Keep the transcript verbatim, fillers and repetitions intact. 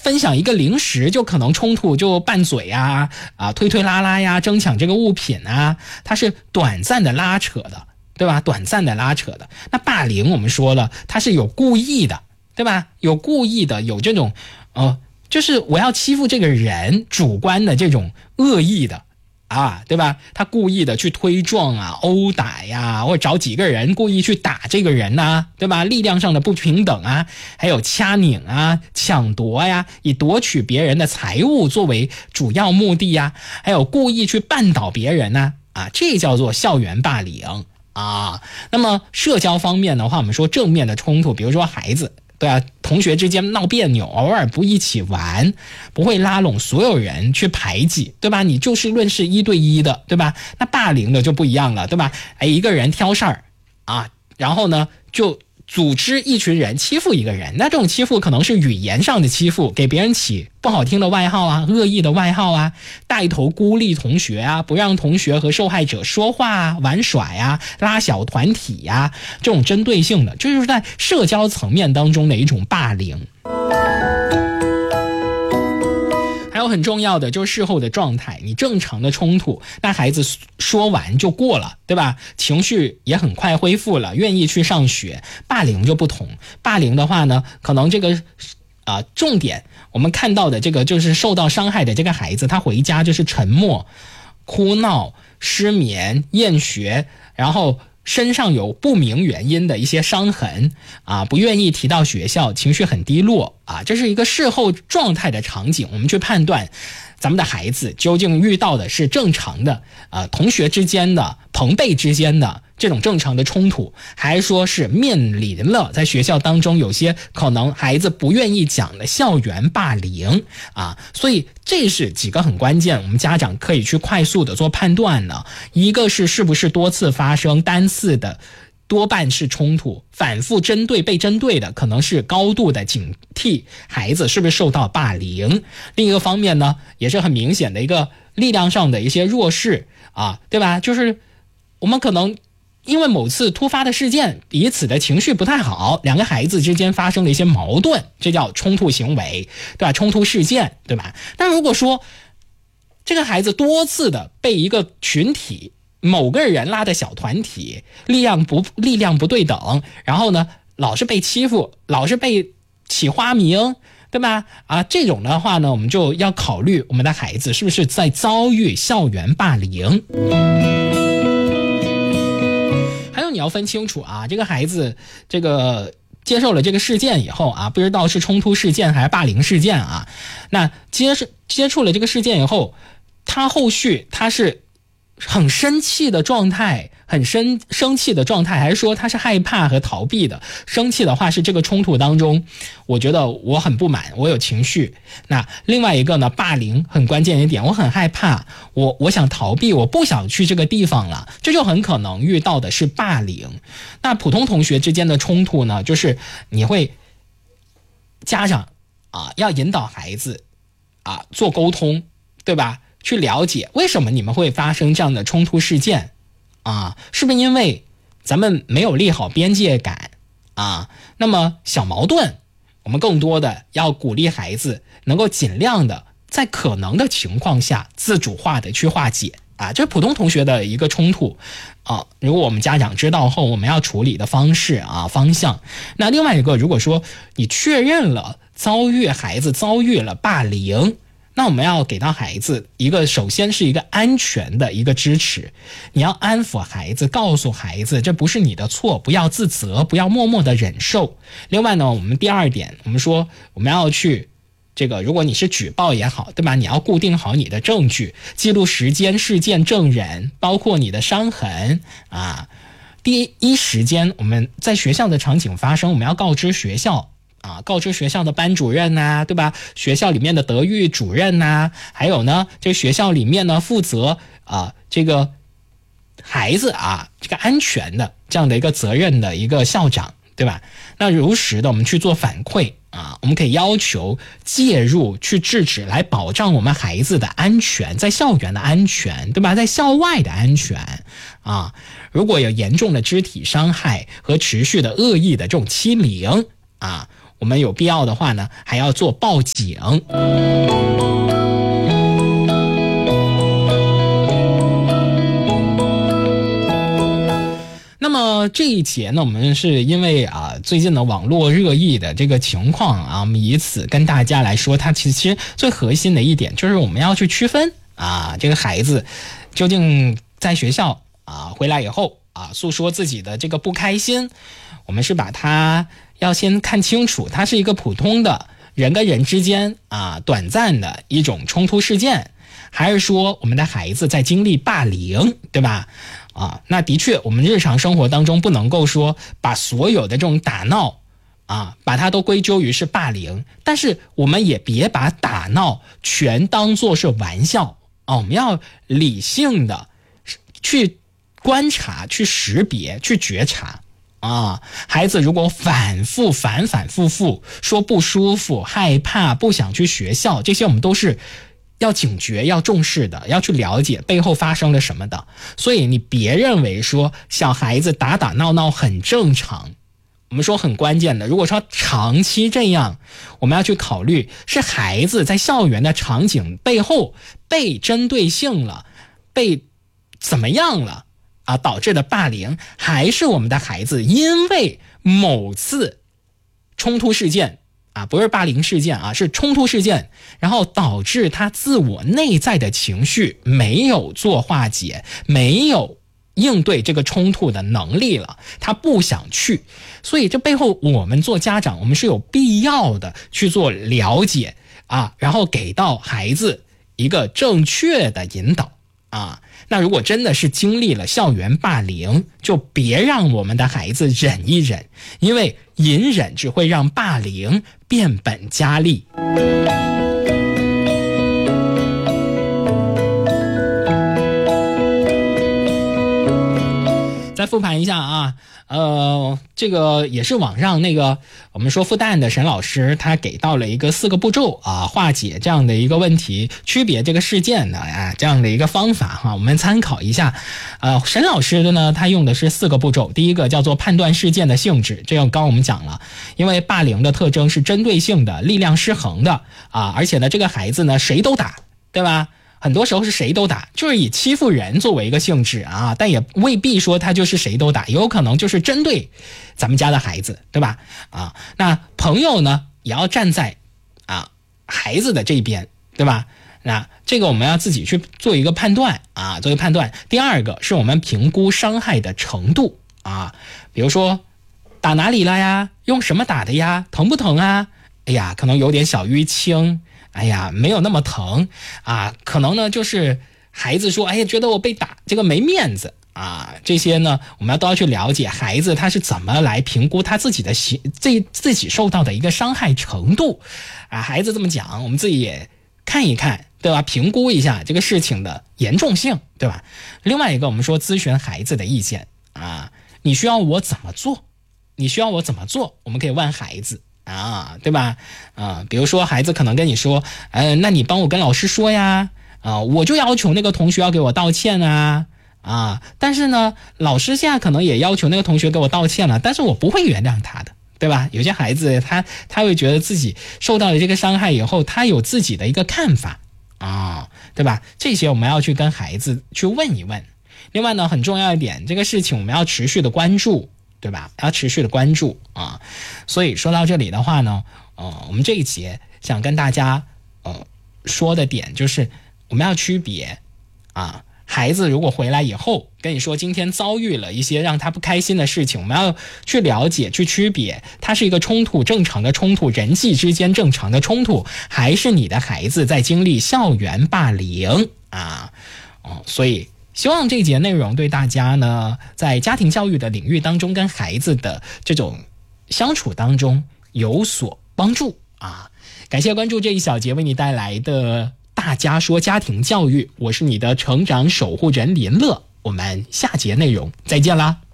分享一个零食就可能冲突，就拌嘴啊啊推推拉拉呀，争抢这个物品啊，它是短暂的拉扯的，对吧？短暂的拉扯的。那霸凌我们说了，它是有故意的，对吧？有故意的，有这种呃就是我要欺负这个人，主观的这种恶意的啊，对吧？他故意的去推撞啊、殴打呀，或者找几个人故意去打这个人呐，对吧？力量上的不平等啊，还有掐拧啊、抢夺呀，以夺取别人的财物作为主要目的呀，还有故意去绊倒别人呐，啊，这叫做校园霸凌啊。那么社交方面的话，我们说正面的冲突，比如说孩子。对啊，同学之间闹别扭，偶尔不一起玩，不会拉拢所有人去排挤，对吧？你就事论事一对一的，对吧？那霸凌的就不一样了，对吧？哎，一个人挑事儿啊，然后呢就组织一群人欺负一个人，那这种欺负可能是语言上的欺负，给别人起不好听的外号啊，恶意的外号啊，带头孤立同学啊，不让同学和受害者说话啊，玩耍呀，拉小团体呀，这种针对性的，这就是在社交层面当中的一种霸凌。还有很重要的就是事后的状态，你正常的冲突，那孩子说完就过了，对吧？情绪也很快恢复了，愿意去上学。霸凌就不同，霸凌的话呢，可能这个啊、呃、重点我们看到的这个就是受到伤害的这个孩子，他回家就是沉默、哭闹、失眠、厌学，然后身上有不明原因的一些伤痕啊，不愿意提到学校，情绪很低落啊，这是一个事后状态的场景，我们去判断咱们的孩子究竟遇到的是正常的呃同学之间的、朋辈之间的这种正常的冲突，还说是面临了在学校当中有些可能孩子不愿意讲的校园霸凌啊，所以这是几个很关键，我们家长可以去快速的做判断呢。一个是是不是多次发生，单次的多半是冲突，反复针对被针对的可能是高度的警惕孩子是不是受到霸凌。另一个方面呢，也是很明显的一个力量上的一些弱势啊，对吧？就是我们可能因为某次突发的事件，彼此的情绪不太好，两个孩子之间发生了一些矛盾，这叫冲突行为，对吧？冲突事件，对吧？但如果说这个孩子多次的被一个群体某个人拉的小团体，力量不力量不对等，然后呢老是被欺负，老是被起花名，对吧？啊，这种的话呢，我们就要考虑我们的孩子是不是在遭遇校园霸凌。还有你要分清楚啊，这个孩子这个接受了这个事件以后啊，不知道是冲突事件还是霸凌事件啊，那接接触了这个事件以后，他后续他是很生气的状态，很生生气的状态，还是说他是害怕和逃避的？生气的话是这个冲突当中，我觉得我很不满，我有情绪。那另外一个呢，霸凌很关键一点，我很害怕，我我想逃避，我不想去这个地方了，这就很可能遇到的是霸凌。那普通同学之间的冲突呢，就是你会家长啊要引导孩子啊做沟通，对吧？去了解为什么你们会发生这样的冲突事件啊？是不是因为咱们没有立好边界感啊？那么小矛盾，我们更多的要鼓励孩子能够尽量的在可能的情况下自主化的去化解啊。这是普通同学的一个冲突啊，如果我们家长知道后，我们要处理的方式啊方向。那另外一个，如果说你确认了遭遇孩子遭遇了霸凌，那我们要给到孩子一个，首先是一个安全的一个支持，你要安抚孩子，告诉孩子这不是你的错，不要自责，不要默默的忍受。另外呢，我们第二点，我们说我们要去这个，如果你是举报也好，对吧？你要固定好你的证据，记录时间、事件、证人，包括你的伤痕啊。第一时间我们在学校的场景发生，我们要告知学校。啊，告知学校的班主任呐、啊，对吧？学校里面的德育主任呐、啊，还有呢，这学校里面呢负责啊这个孩子啊这个安全的这样的一个责任的一个校长，对吧？那如实的我们去做反馈啊，我们可以要求介入去制止，来保障我们孩子的安全，在校园的安全，对吧？在校外的安全啊，如果有严重的肢体伤害和持续的恶意的这种欺凌啊。 我们有必要的话呢，还要做报警。那么这一节呢，我们是因为啊最近的网络热议的这个情况啊，我们以此跟大家来说，它其实最核心的一点就是我们要去区分啊，这个孩子究竟在学校啊回来以后啊诉说自己的这个不开心，我们是把它要先看清楚，它是一个普通的人跟人之间啊短暂的一种冲突事件，还是说我们的孩子在经历霸凌，对吧？啊，那的确我们日常生活当中不能够说把所有的这种打闹啊把它都归咎于是霸凌，但是我们也别把打闹全当作是玩笑啊，我们要理性的去观察，去识别，去觉察啊。孩子如果反复反反复复说不舒服、害怕、不想去学校，这些我们都是要警觉、要重视的，要去了解背后发生了什么的。所以你别认为说小孩子打打闹闹很正常，我们说很关键的，如果说长期这样，我们要去考虑是孩子在校园的场景背后被针对性了，被怎么样了啊导致的霸凌，还是我们的孩子因为某次冲突事件啊，不是霸凌事件啊，是冲突事件，然后导致他自我内在的情绪没有做化解，没有应对这个冲突的能力了，他不想去。所以这背后我们做家长，我们是有必要的去做了解啊，然后给到孩子一个正确的引导啊。那如果真的是经历了校园霸凌，就别让我们的孩子忍一忍，因为隐忍只会让霸凌变本加厉。再复盘一下啊，呃，这个也是网上那个我们说复旦的沈老师，他给到了一个四个步骤啊，化解这样的一个问题，区别这个事件的啊这样的一个方法哈，我们参考一下。呃，沈老师的呢，他用的是四个步骤，第一个叫做判断事件的性质，这样刚我们讲了，因为霸凌的特征是针对性的、力量失衡的啊，而且呢，这个孩子呢谁都打，对吧？很多时候是谁都打，就是以欺负人作为一个性质啊，但也未必说他就是谁都打，有可能就是针对咱们家的孩子，对吧？啊，那朋友呢也要站在啊孩子的这边，对吧？那这个我们要自己去做一个判断啊，做一个判断。第二个是我们评估伤害的程度啊，比如说打哪里了呀？用什么打的呀？疼不疼啊？哎呀，可能有点小淤青。哎呀，没有那么疼啊，可能呢就是孩子说，哎呀，觉得我被打，这个没面子啊，这些呢，我们要都要去了解孩子他是怎么来评估他自己的行自自己受到的一个伤害程度啊。孩子这么讲，我们自己也看一看，对吧？评估一下这个事情的严重性，对吧？另外一个，我们说咨询孩子的意见啊，你需要我怎么做？你需要我怎么做？我们可以问孩子。啊，对吧？啊，比如说孩子可能跟你说，呃，那你帮我跟老师说呀，啊，我就要求那个同学要给我道歉啊，啊，但是呢，老师现在可能也要求那个同学给我道歉了，但是我不会原谅他的，对吧？有些孩子他他会觉得自己受到了这个伤害以后，他有自己的一个看法啊，对吧？这些我们要去跟孩子去问一问。另外呢，很重要一点，这个事情我们要持续的关注。对吧？要持续的关注啊，所以说到这里的话呢，呃，我们这一节想跟大家呃说的点就是，我们要区别啊，孩子如果回来以后跟你说今天遭遇了一些让他不开心的事情，我们要去了解、去区别，它是一个冲突，正常的冲突，人际之间正常的冲突，还是你的孩子在经历校园霸凌啊？哦，所以。希望这节内容对大家呢，在家庭教育的领域当中，跟孩子的这种相处当中有所帮助啊！感谢关注这一小节为你带来的大家说家庭教育，我是你的成长守护人林乐，我们下节内容再见啦！